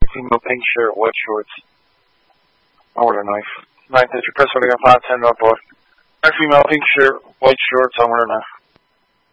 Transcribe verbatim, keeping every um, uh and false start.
female, pink shirt, white shorts. I wear a knife. Nine, did you press over five ten up, boy? Nine, female, pink shirt, white shorts, I wear a knife.